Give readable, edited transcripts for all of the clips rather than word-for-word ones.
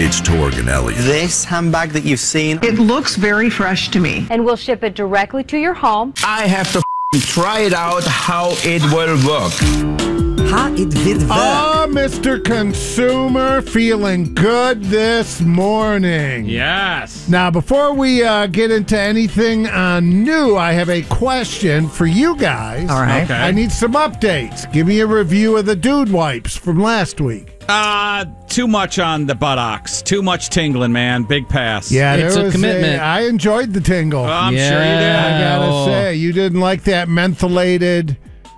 It's Torg and Elliot. This handbag that you've seen, it looks very fresh to me. And we'll ship it directly to your home. I have to try it out how it will work. Mr. Consumer, feeling good this morning. Yes. Now, before we get into anything new, I have a question for you guys. All right. Okay. I need some updates. Give me a review of the Dude Wipes from last week. Too much on the buttocks. Too much tingling, man. Big pass. Yeah, It's a commitment. I enjoyed the tingle. I'm sure you did. I gotta say, you didn't like that mentholated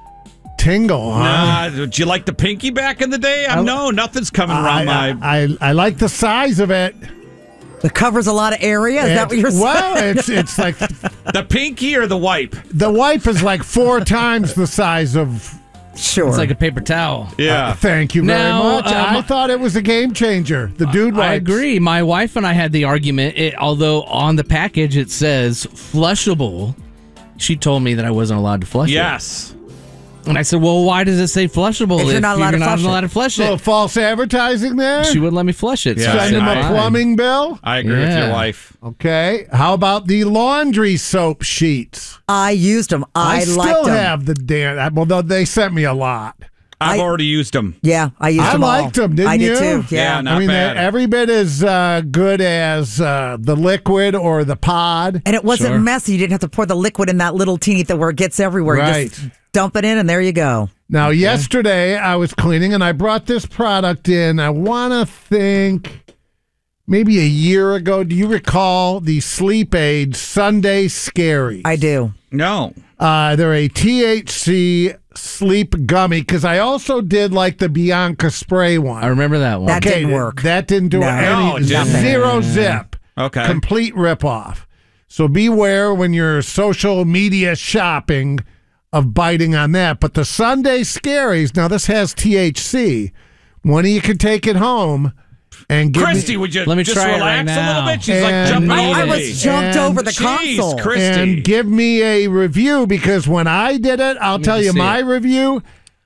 tingle, huh? Nah, did you like the pinky back in the day? No, nothing's coming around my... I like the size of it. It covers a lot of area. Is that what you're saying? Well, it's like The pinky or the wipe? the wipe is like 4 times the size of. Sure. It's like a paper towel. Yeah. Thank you very Now, much. I thought it was a game changer. The Dude Wipes. I agree. My wife and I had the argument. Although on the package it says flushable, she told me that I wasn't allowed to flush it. Yes. And I said, well, why does it say flushable If you're not allowed to flush it. So false advertising there? She wouldn't let me flush it. Yeah, so I Send said, him a fine. plumbing bill? I agree with your Yeah. wife. Okay. How about the laundry soap sheets? I used them. I liked still them. have the damn. Well, they sent me a lot. I've already used them. Yeah, I used I them all. liked them, didn't I did you? too. Yeah. Yeah, not I mean, bad. they're every bit as good as the liquid or the pod. And it wasn't Sure. messy. You didn't have to pour the liquid in that little teeny thing where it gets everywhere. You Right. just dump it in and there you go. Now, yesterday I was cleaning and I brought this product in. I want to think maybe a year ago. Do you recall the Sleep Aid Sunday Scaries? I do. No. They're a THC sleep gummy because I also did like the Bianca spray one. I remember that one. That didn't work. That didn't do No. any. No, it didn't. Zero zip. Okay. Complete ripoff. So beware when you're social media shopping of biting on that. But the Sunday Scaries, now this has THC. One of you can take it home and give Christy, me, would you Let me just try it relax right a little now. bit? She's And- like jumping Oh, over I me. was jumped And- over the Jeez, console. Christy. and give me a review because when I did it, I'll tell to you see my it. review.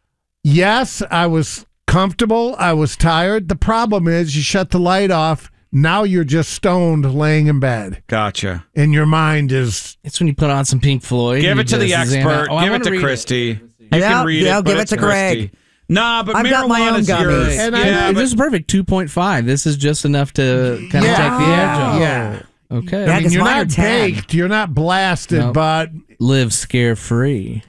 Yes, I was comfortable. I was tired. The problem is you shut the light off. Now you're just stoned laying in bed. Gotcha. And your mind is... It's when you put on some Pink Floyd. Give and it to you the just zam expert. out. Oh, I Give it wanna to read Christy. You Yeah, can read yeah, it, I'll but give it it's to Greg. Christy. Nah, but I've got my marijuana own is gummies. yours. And yeah, This is perfect. 2.5. This is just enough to kind of Yeah. take the edge off. Yeah. Okay. Yeah, I mean, 'cause you're mine are not 10. baked. You're not blasted, Nope. but... Live scare free.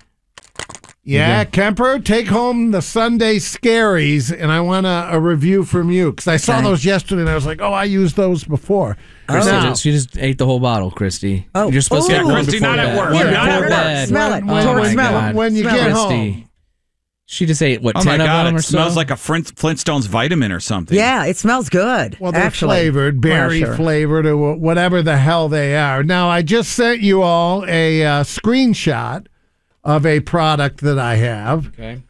Yeah, Kemper, take home the Sunday Scaries, and I want a review from you because I saw Okay. those yesterday, and I was like, "Oh, I used those before." Christy Now, she just ate the whole bottle, Christy. Oh. You're supposed to Ooh. have Yeah, one Christy, before not at bed. work. Yeah, Not before at work. bed. Smell it. Oh, George, my smell it. God. when you Smell get it. home. Christy. She just ate, what, Oh 10 my of God, them or it so? smells like a Flintstones vitamin or something. Yeah, it smells good. Well, they're actually. flavored, berry Yeah, sure. flavored, or whatever the hell they are. Now, I just sent you all a screenshot of a product that I have. Okay.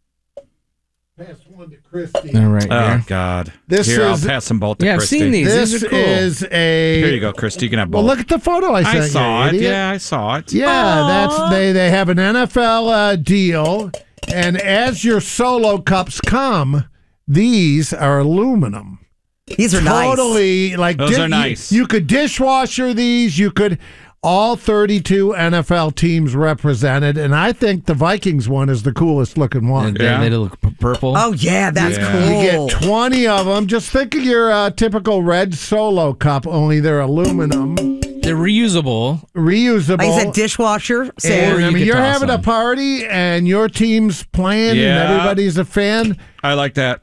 Pass one to Christy. All right. Oh, here. God. This Here, is- I'll pass them both to Yeah, I've Christy. seen these. This These are cool. is a. Here you go, Christy. You can have both. Well, look at the photo I sent you. I saw it. idiot. Yeah, I saw it. Yeah, that's they have an NFL deal, and as your solo cups come, these are aluminum. These are nice. Totally like Those are nice. You could dishwasher these. You could all 32 NFL teams represented, and I think the Vikings one is the coolest looking one. And Yeah. they look purple. Oh, yeah, that's Yeah. cool. You get 20 of them. Just think of your typical red solo cup, only they're aluminum, They're reusable. reusable. Like you said, dishwasher. So And, Or you I mean, could you're toss having a them. party and your team's playing and Yeah. everybody's a fan. I like that.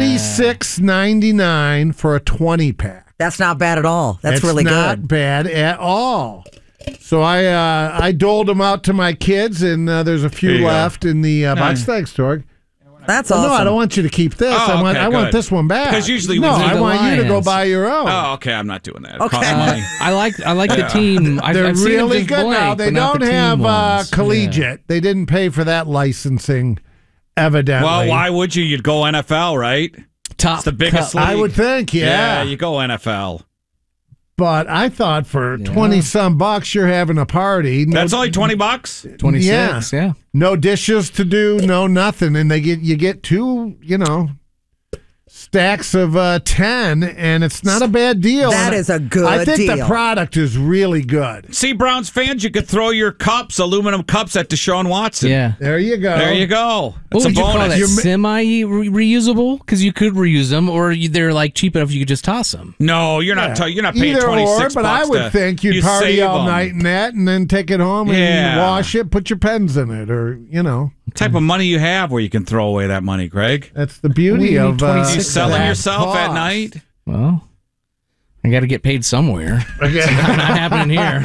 $26.99 for a 20 pack. that's not bad at all. That's It's really not good. bad at all. So I doled them out to my kids, and there's a There few you go. left in the box. Thanks, Torg. That's Well, awesome. no, I don't want you to keep this. Oh, I want okay, I want good. this one back. 'Cause usually no, we do I the want you to go Lions. buy your own. Oh, okay. I'm not doing that. It Okay. costs money. I like the team. They're I've seen them really just good blank, now. They but not don't the team have ones. collegiate. They didn't pay for that licensing, evidently. Well, why would you? You'd go NFL, right? Top It's the biggest cup. league. I would think, yeah. you go NFL. But I thought for 20-some bucks, you're having a party. No, That's only $20. 26. Yeah. no dishes to do, no nothing, and you get two, stacks of 10, and it's not a bad deal. That is a good I think the deal. product is really good. See, Browns fans, you could throw your cups, aluminum cups, at Deshaun Watson. Yeah. There you go. There you go. What It's a would you call bonus. that? Semi-reusable? Because you could reuse them, or they're like cheap enough you could just toss them. No, you're not. You're not paying Either 26 or, but I bucks would to- think you'd you party save all 'em. night in that and then take it home and Yeah. wash it, put your pens in it, or, What type of money you have where you can throw away that money, Greg? That's the beauty We of need 26 You selling that yourself at cost. night? Well, I got to get paid somewhere. Okay. Not happening here.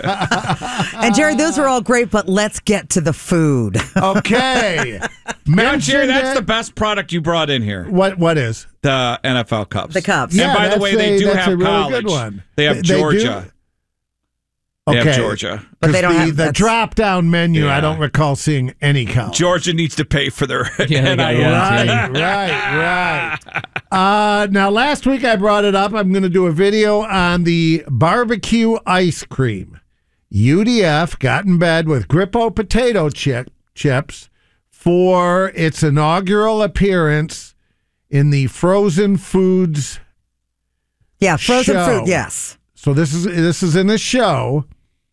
And Jerry, those are all great, but let's get to the food. Okay. Yeah, Jerry, Mentioned that's it. the best product you brought in here. What is? The NFL Cups. The cups. And Yeah, by the that's way, they do that's have a really college. good one. They have do? Georgia. They Okay. have Georgia. But they don't the, have- the that's- drop-down menu. Yeah. I don't recall seeing any college. Georgia needs to pay for their Yeah, they got NIL. one. Right. Now, last week I brought it up. I'm going to do a video on the barbecue ice cream. UDF got in bed with Grippo potato chips for its inaugural appearance in the Frozen Foods. Yeah, frozen Show. fruit, yes. So this is in a show.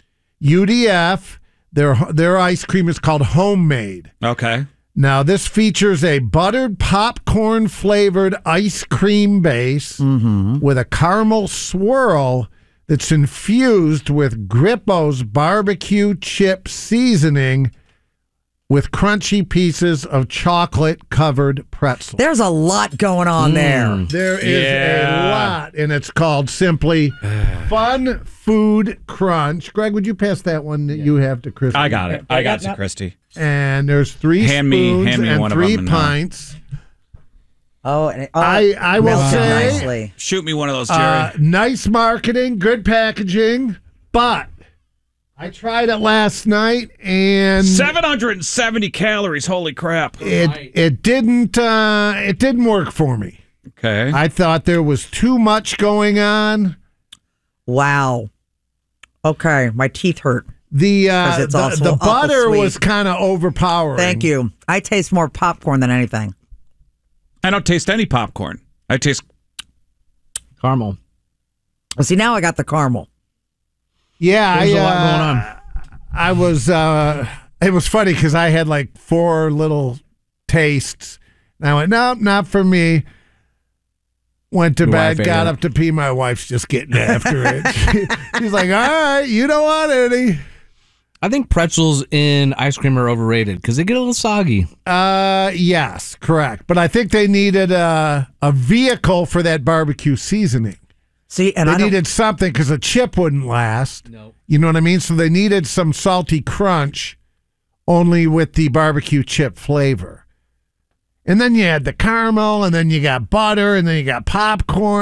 UDF, their ice cream is called Homemade. Okay. Now, this features a buttered popcorn-flavored ice cream base with a caramel swirl that's infused with Grippo's barbecue chip seasoning with crunchy pieces of chocolate-covered pretzel. There's a lot going on there. There is Yeah. a lot, and it's called simply Fun Food Crunch. Greg, would you pass that one that you have to Chris? I got it. I got it, Christy. And there's 3 Hand me spoons and one of 3 them and, pints. Oh, and I will melts down say- nicely. Shoot me one of those, Jerry. Nice marketing, good packaging, but I tried it last night and 770 calories. Holy crap. it didn't work for me. Okay. I thought there was too much going on. Wow. Okay, my teeth hurt. The 'Cause it's also the awful butter sweet. was kind of overpowering. Thank you. I taste more popcorn than anything. I don't taste any popcorn. I taste. Caramel. Well, see, now I got the caramel. Yeah, There's a lot going on. I was. It was funny because I had like 4 little tastes. And I went, nope, not for me. Went to Your bed, wife ate got it. up to pee. My wife's just getting after it. She's like, all right, you don't want any. I think pretzels in ice cream are overrated because they get a little soggy. Yes, correct. But I think they needed a vehicle for that barbecue seasoning. See, and They I don't, needed something because a chip wouldn't last. Nope. You know what I mean? So they needed some salty crunch only with the barbecue chip flavor. And then you had the caramel, and then you got butter, and then you got popcorn.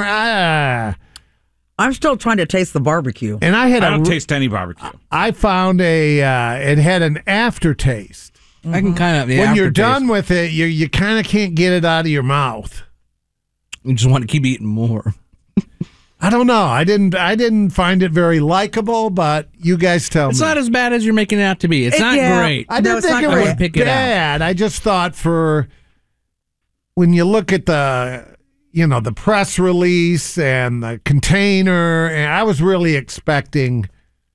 I'm still trying to taste the barbecue. And I had I don't taste any barbecue. I found it had an aftertaste. I can kind of When you're done with it, you kind of can't get it out of your mouth. You just want to keep eating more. I don't know. I didn't find it very likable, but you guys tell It's me. not as bad as you're making it out to be. It's not yeah. great. I No, didn't it's think not it great. was Pick it out. bad. I just thought for when you look at the press release and the container, and I was really expecting.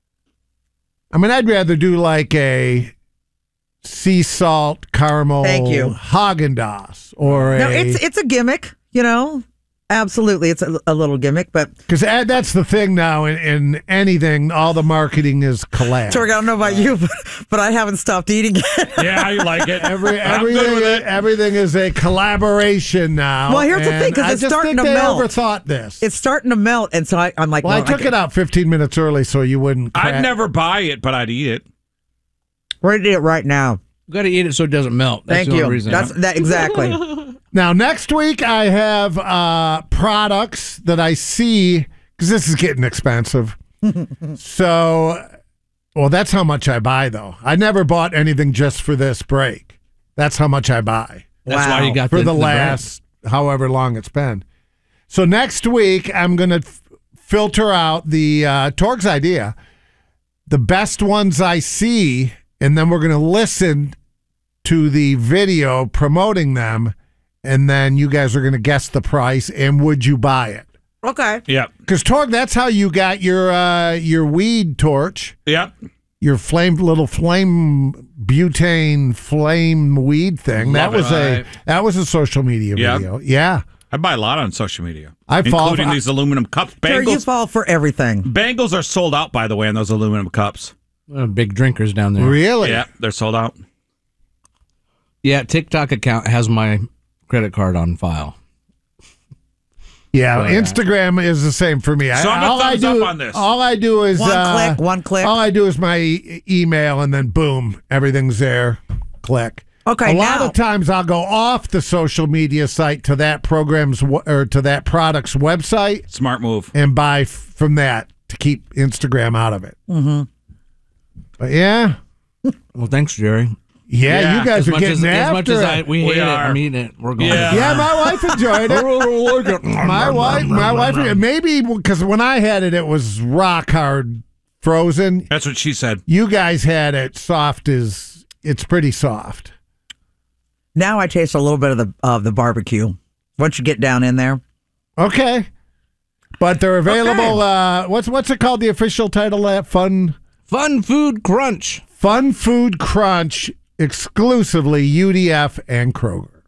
I mean, I'd rather do like a sea salt caramel Thank you. Haagen-Dazs or No, a it's a gimmick, you know. Absolutely, it's a little gimmick, but because that's the thing now in anything. All the marketing is collab. Torg, I don't know about you, but I haven't stopped eating it. Yeah, I like it. Everything is a collaboration now. Well, here's the thing, 'cause and it's I just starting think to they melt. overthought this. It's starting to melt, and so I'm like, well, I took it out 15 minutes early so you wouldn't. I'd never buy it, but I'd eat it. We're gonna do it right now. You got to eat it so it doesn't melt. That's Thank the you. only reason. That's that exactly. Now, next week, I have products that I see, because this is getting expensive. So, well, that's how much I buy, though. I never bought anything just for this break. That's how much I buy That's why you got for the bread. last however long it's been. So, next week, I'm going to filter out the Torg's idea, the best ones I see, and then we're going to listen to the video promoting them and then you guys are going to guess the price and would you buy it? Okay. Yep. Because Torg, that's how you got your weed torch. Yep. Your little butane flame weed thing. Love That was a social media video. Yeah. I buy a lot on social media. Including these aluminum cups. Sure, you fall for everything. Bangles are sold out, by the way, on those aluminum cups. Big drinkers down there. Really? Yeah, they're sold out. Yeah, TikTok account has my credit card on file. Yeah, Instagram is the same for me. So I'm a thumbs up on this. All I do is one click. All I do is my email, and then boom, everything's there. Click. Okay. A lot of times I'll go off the social media site to that program's or to that product's website. Smart move. And buy from that to keep Instagram out of it. Mm-hmm. But yeah. Well, thanks, Jerry. Yeah, you guys are getting after it. We hate it. I'm eating it. We're going. Yeah, my wife enjoyed it. my wife, maybe because when I had it, it was rock hard frozen. That's what she said. You guys had it soft as it's pretty soft. Now I taste a little bit of the barbecue. Once you get down in there. Okay, but they're available. Okay. What's it called? The official title of that Fun Food Crunch. Fun Food Crunch. Exclusively UDF and Kroger.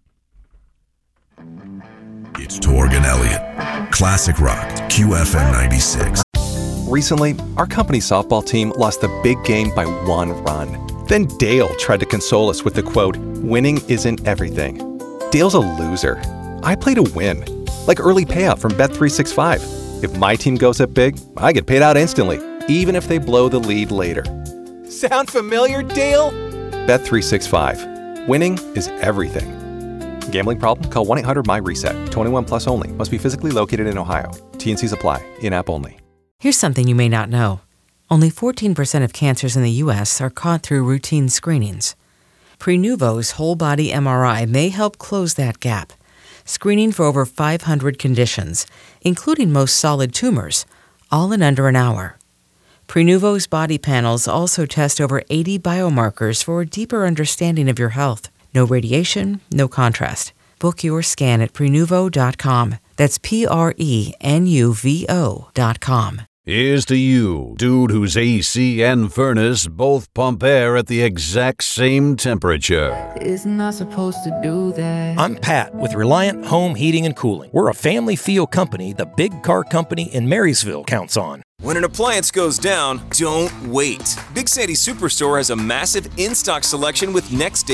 It's Torg and Elliott. Classic Rock, QFM 96. Recently, our company softball team lost the big game by 1 run. Then Dale tried to console us with the quote, "Winning isn't everything." Dale's a loser. I play to win. Like early payout from Bet365. If my team goes up big, I get paid out instantly, even if they blow the lead later. Sound familiar, Dale? Bet365. Winning is everything. Gambling problem? Call 1-800-MY-RESET. 21 plus only. Must be physically located in Ohio. T&Cs apply. In-app only. Here's something you may not know. Only 14% of cancers in the U.S. are caught through routine screenings. Prenuvo's whole-body MRI may help close that gap. Screening for over 500 conditions, including most solid tumors, all in under an hour. Prenuvo's body panels also test over 80 biomarkers for a deeper understanding of your health. No radiation, no contrast. Book your scan at Prenuvo.com. That's Prenuvo.com. Here's to you, dude whose AC and furnace both pump air at the exact same temperature. Isn't not supposed to do that. I'm Pat with Reliant Home Heating and Cooling. We're a family feel company the big car company in Marysville counts on. When an appliance goes down, don't wait. Big Sandy Superstore has a massive in-stock selection with next day